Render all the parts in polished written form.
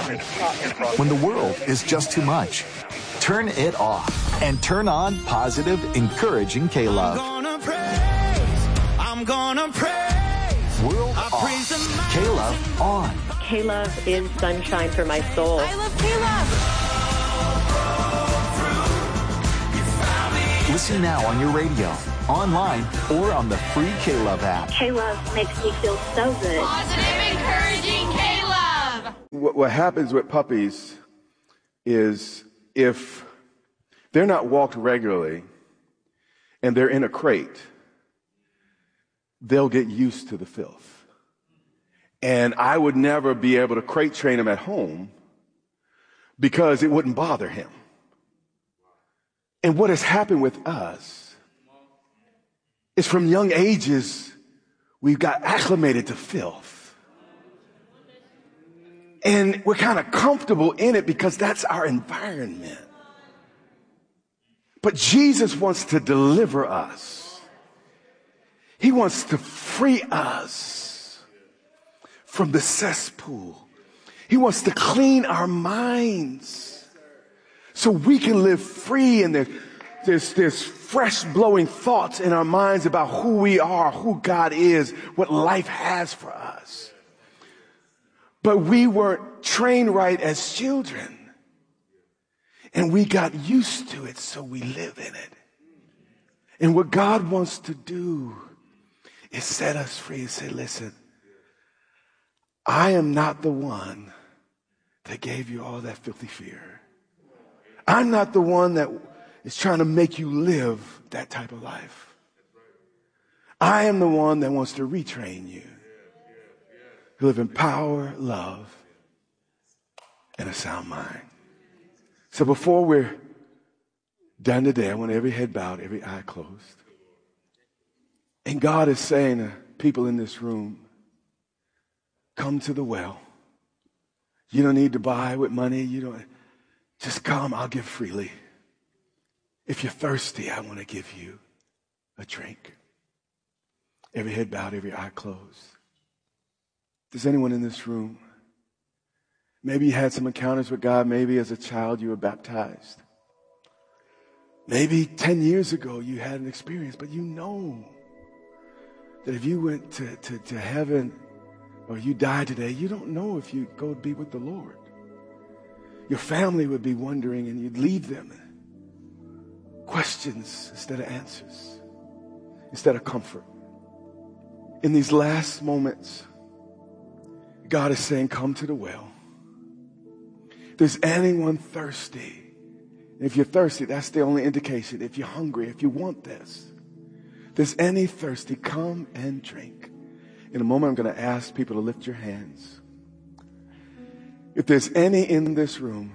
When the world is just too much, turn it off and turn on positive, encouraging K-Love. I'm gonna praise. World off. K-Love on. K-Love is sunshine for my soul. I love K-Love. Listen now on your radio, online, or on the free K-Love app. K-Love makes me feel so good. Positive, encouraging K-Love. What happens with puppies is if they're not walked regularly and they're in a crate, they'll get used to the filth. And I would never be able to crate train him at home because it wouldn't bother him. And what has happened with us is from young ages, we've got acclimated to filth. And we're kind of comfortable in it because that's our environment. But Jesus wants to deliver us. He wants to free us from the cesspool. He wants to clean our minds so we can live free, and there's fresh blowing thoughts in our minds about who we are, who God is, what life has for us. But we weren't trained right as children, and we got used to it, so we live in it. And what God wants to do is set us free and say, listen, I am not the one that gave you all that filthy fear. I'm not the one that is trying to make you live that type of life. I am the one that wants to retrain you to live in power, love, and a sound mind. So before we're done today, I want every head bowed, every eye closed. And God is saying to people in this room, come to the well. You don't need to buy with money. Just come, I'll give freely. If you're thirsty, I want to give you a drink. Every head bowed, every eye closed. Does anyone in this room, maybe you had some encounters with God, maybe as a child you were baptized. Maybe 10 years ago you had an experience, but you know that if you went to heaven or you died today, you don't know if you'd go be with the Lord. Your family would be wondering, and you'd leave them questions instead of answers, instead of comfort. In these last moments, God is saying, come to the well. If there's anyone thirsty, and if you're thirsty, that's the only indication. If you're hungry, if you want this, if there's any thirsty, come and drink. In a moment, I'm going to ask people to lift your hands. If there's any in this room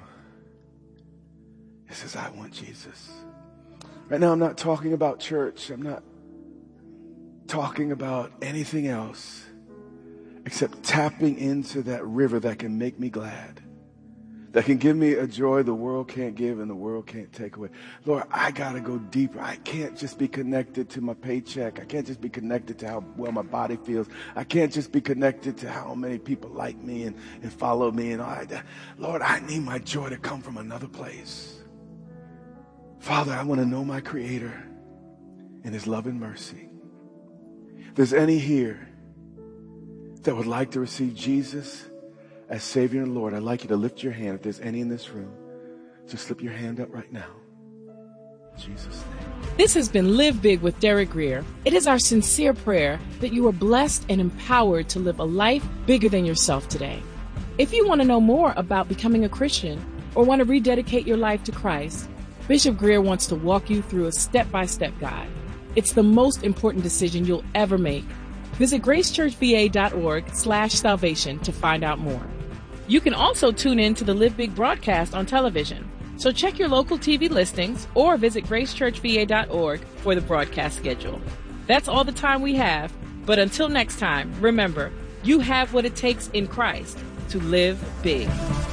that says, I want Jesus. Right now, I'm not talking about church. I'm not talking about anything else except tapping into that river that can make me glad, that can give me a joy the world can't give and the world can't take away. Lord, I got to go deeper. I can't just be connected to my paycheck. I can't just be connected to how well my body feels. I can't just be connected to how many people like me and follow me and all that. Lord, I need my joy to come from another place. Father, I want to know my Creator and His love and mercy. If there's any here that would like to receive Jesus as Savior and Lord, I'd like you to lift your hand. If there's any in this room, just slip your hand up right now. In Jesus' name. This has been Live Big with Derek Grier. It is our sincere prayer that you are blessed and empowered to live a life bigger than yourself today. If you want to know more about becoming a Christian or want to rededicate your life to Christ, Bishop Grier wants to walk you through a step-by-step guide. It's the most important decision you'll ever make. Visit gracechurchva.org/salvation to find out more. You can also tune in to the Live Big broadcast on television. So check your local TV listings or visit gracechurchva.org for the broadcast schedule. That's all the time we have. But until next time, remember, you have what it takes in Christ to live big.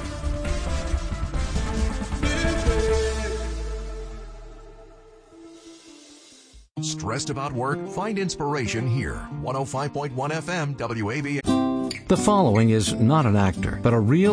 Stressed about work? Find inspiration here. 105.1 FM WABA. The following is not an actor, but a real